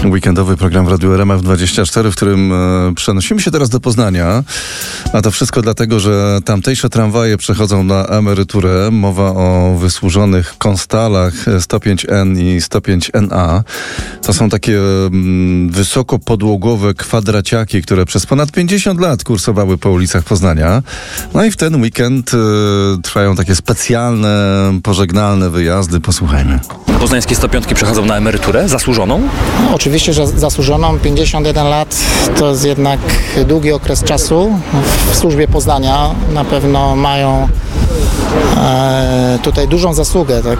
Weekendowy program w Radiu RMF24, w którym przenosimy się teraz do Poznania. A to wszystko dlatego, że tamtejsze tramwaje przechodzą na emeryturę. Mowa o wysłużonych Konstalach 105N i 105NA. To są takie wysokopodłogowe kwadraciaki, które przez ponad 50 lat kursowały po ulicach Poznania. No i w ten weekend trwają takie specjalne, pożegnalne wyjazdy. Posłuchajmy. Poznańskie 105 przechodzą na emeryturę zasłużoną? Oczywiście, że zasłużoną. 51 lat to jest jednak długi okres czasu w służbie Poznania. Na pewno mają tutaj dużą zasługę tak,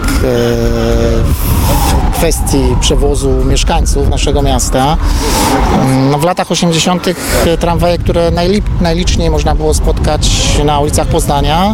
w kwestii przewozu mieszkańców naszego miasta. No, w latach 80. tramwaje, które najliczniej można było spotkać na ulicach Poznania,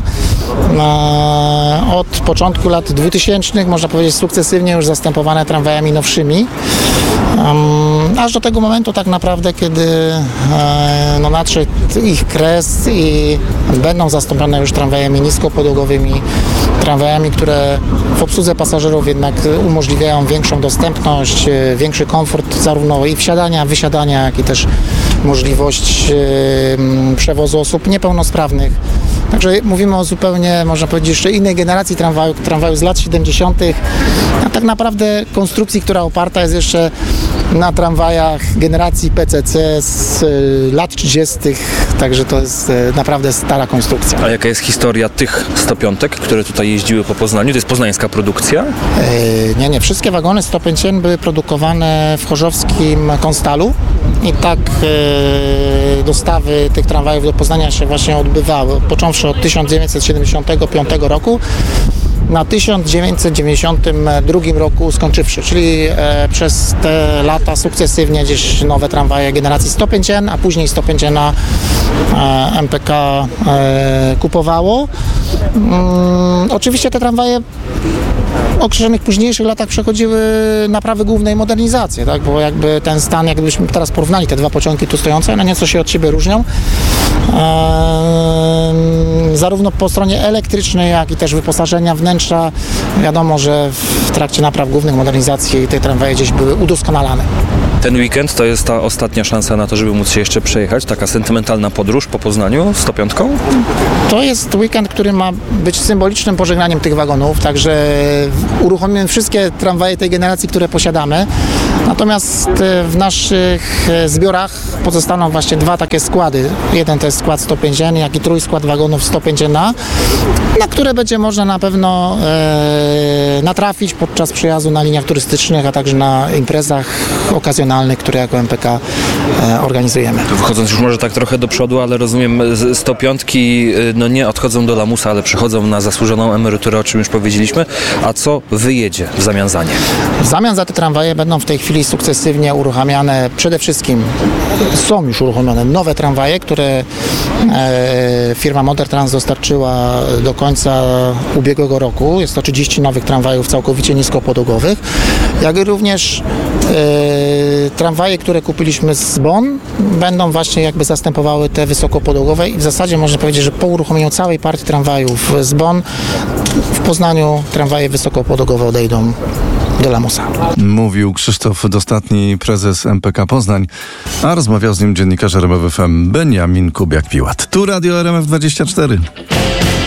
od początku lat 2000 można powiedzieć sukcesywnie już zastępowane tramwajami nowszymi, aż do tego momentu tak naprawdę, kiedy nadszedł ich kres i będą zastąpione już tramwajami niskopodłogowymi, tramwajami, które w obsłudze pasażerów jednak umożliwiają większą dostępność, większy komfort zarówno i wsiadania, wysiadania, jak i też możliwość przewozu osób niepełnosprawnych. Także mówimy o zupełnie, można powiedzieć, jeszcze innej generacji tramwaju z lat 70., a tak naprawdę konstrukcji, która oparta jest jeszcze na tramwajach generacji PCC z lat 30., także to jest naprawdę stara konstrukcja. A jaka jest historia tych 105, które tutaj jeździły po Poznaniu? To jest poznańska produkcja? Nie. Wszystkie wagony 105N były produkowane w chorzowskim Konstalu i tak dostawy tych tramwajów do Poznania się właśnie odbywały, począwszy od 1975 roku na 1992 roku skończywszy, czyli przez te lata sukcesywnie gdzieś nowe tramwaje generacji 105N, a później 105N MPK kupowało. Oczywiście te tramwaje w określonych późniejszych latach przechodziły naprawy główne i modernizację, tak? Bo jakby ten stan, jakbyśmy teraz porównali te dwa pociągi tu stojące, one nieco się od siebie różnią. Zarówno po stronie elektrycznej, jak i też wyposażenia wnętrza. Wiadomo, że w trakcie napraw głównych modernizacji te tramwaje gdzieś były udoskonalane. Ten weekend to jest ta ostatnia szansa na to, żeby móc się jeszcze przejechać, taka sentymentalna podróż po Poznaniu 105? To jest weekend, który ma być symbolicznym pożegnaniem tych wagonów, także uruchomimy wszystkie tramwaje tej generacji, które posiadamy. Natomiast w naszych zbiorach pozostaną właśnie dwa takie składy. Jeden to jest skład 105N, jak i trójskład wagonów 105N, na które będzie można na pewno natrafić podczas przejazdu na liniach turystycznych, a także na imprezach okazjonalnych, które jako MPK organizujemy. Wchodząc już może tak trochę do przodu, ale rozumiem, 105 no nie odchodzą do lamusa, ale przychodzą na zasłużoną emeryturę, o czym już powiedzieliśmy. A co wyjedzie w zamian za nie? W zamian za te tramwaje będą w tej chwili sukcesywnie uruchamiane, przede wszystkim są już uruchomione nowe tramwaje, które firma Modertrans dostarczyła do końca ubiegłego roku. Jest to 30 nowych tramwajów całkowicie niskopodłogowych, jak i również tramwaje, które kupiliśmy z Bonn, będą właśnie jakby zastępowały te wysokopodłogowe i w zasadzie można powiedzieć, że po uruchomieniu całej partii tramwajów z Bonn w Poznaniu tramwaje wysokopodłogowe odejdą do lamusa. Mówił Krzysztof Dostatni, prezes MPK Poznań, a rozmawiał z nim dziennikarz RMF FM Beniamin Kubiak-Piłat. Tu Radio RMF24.